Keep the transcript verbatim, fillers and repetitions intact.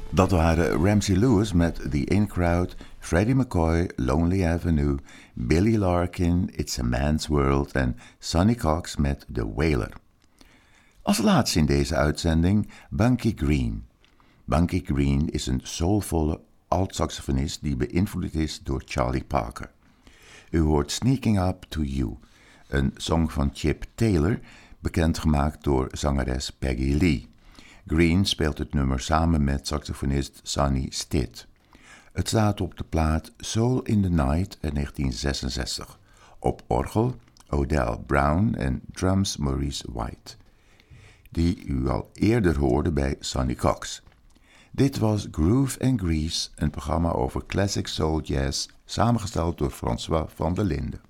Dat waren Ramsey Lewis met The In Crowd, Freddie McCoy, Lonely Avenue, Billy Larkin, It's a Man's World en Sonny Cox met The Wailer. Als laatste in deze uitzending Bunky Green. Bunky Green is een soulvolle alt-saxofonist die beïnvloed is door Charlie Parker. U hoort Sneaking Up to You, een song van Chip Taylor, bekendgemaakt door zangeres Peggy Lee. Green speelt het nummer samen met saxofonist Sonny Stitt. Het staat op de plaat Soul in the Night uit negentien zesenzestig. Op orgel Odell Brown en drums Maurice White, die u al eerder hoorde bij Sonny Cox. Dit was Groove and Grease, een programma over classic soul jazz, samengesteld door François van der Linden.